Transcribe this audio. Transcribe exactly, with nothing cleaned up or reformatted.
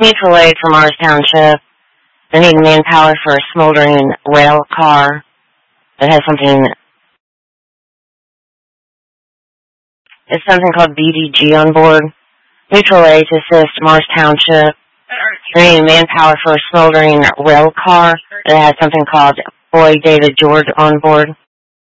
Mutual aid from Mars Township. They need manpower for a smoldering rail car that has something. It's something called B D G on board. Mutual aid to assist Mars Township. They need manpower for a smoldering rail car that has something called Boy David George on board.